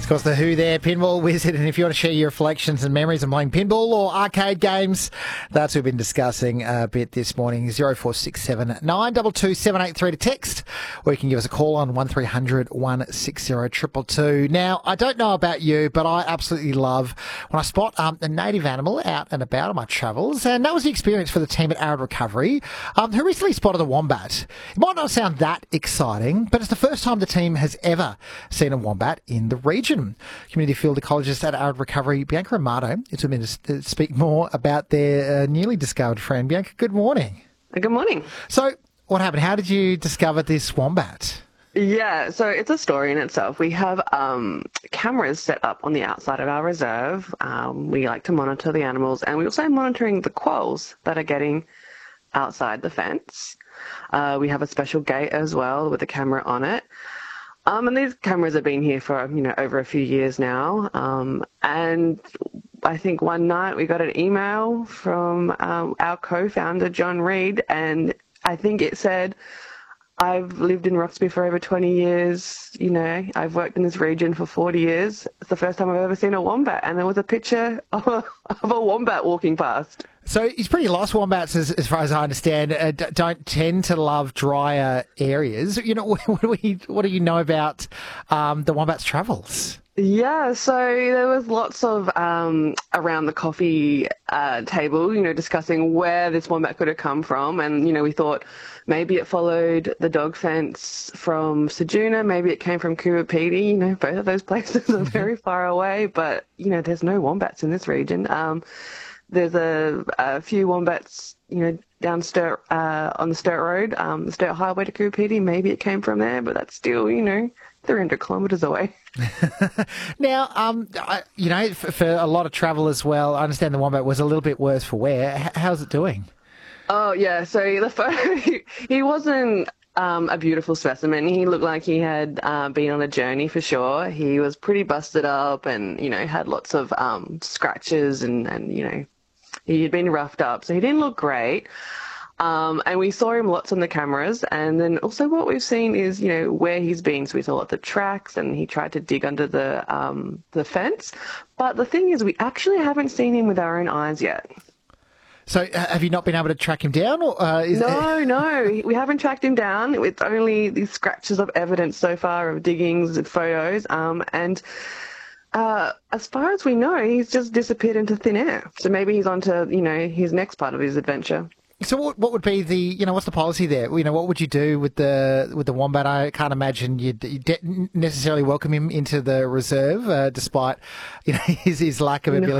Of course, the Who there, Pinball Wizard, and if you want to share your reflections and memories of playing pinball or arcade games, that's what we've been discussing a bit this morning. 0467 922 783 to text, or you can give us a call on 1300 160 222. Now, I don't know about you, but I absolutely love when I spot a native animal out and about on my travels, and that was the experience for the team at Arid Recovery, who recently spotted a wombat. It might not sound that exciting, but it's the first time the team has ever seen a wombat in the region. Community field ecologist at Arid Recovery, Bianca Amato, is with me to speak more about their newly discovered friend. Bianca, good morning. Good morning. So, what happened? How did you discover this wombat? Yeah, so it's a story in itself. We have cameras set up on the outside of our reserve. We like to monitor the animals, and we're also monitoring the quolls that are getting outside the fence. We have a special gate as well with a camera on it. And these cameras have been here for, over a few years now. And I think one night we got an email from our co-founder, John Reed, and I think it said, I've lived in Roxby for over 20 years, I've worked in this region for 40 years. It's the first time I've ever seen a wombat. And there was a picture of a wombat walking past. So it's pretty lost. Wombats, as far as I understand, don't tend to love drier areas. What do you know about the wombat's travels? Yeah, so there was lots of around the coffee table, discussing where this wombat could have come from. And, we thought maybe it followed the dog fence from Ceduna, maybe it came from Kurupedi. Both of those places are very far away, but, there's no wombats in this region. There's a few wombats, down Sturt, on the Sturt Road, the Sturt Highway to Kurupedi. Maybe it came from there, but that's still, 300 kilometres away. Now, for a lot of travel as well, I understand the wombat was a little bit worse for wear. How's it doing? Oh, yeah. So the photo, he wasn't a beautiful specimen. He looked like he had been on a journey for sure. He was pretty busted up and, had lots of scratches and he had been roughed up. So he didn't look great. And we saw him lots on the cameras. And then also what we've seen is, where he's been. So we saw lots of tracks and he tried to dig under the fence. But the thing is, we actually haven't seen him with our own eyes yet. So have you not been able to track him down? Or, No, we haven't tracked him down. It's only these scratches of evidence so far of diggings and photos. And as far as we know, he's just disappeared into thin air. So maybe he's on to, his next part of his adventure. So what would be the, what's the policy there? What would you do with the wombat? I can't imagine you'd necessarily welcome him into the reserve, despite, his lack of ability